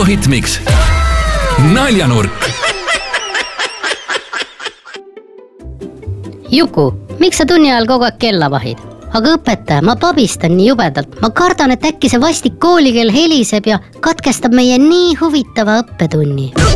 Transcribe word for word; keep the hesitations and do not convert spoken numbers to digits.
Kuku Hitmix. Naljanurk. Juku, miks sa tunni ajal kogu aeg kella vahid? Aga õpetaja, ma pabistan nii jubedalt. Ma kardan, et äkki see vastik koolikeel heliseb ja katkestab meie nii huvitava õppetunni.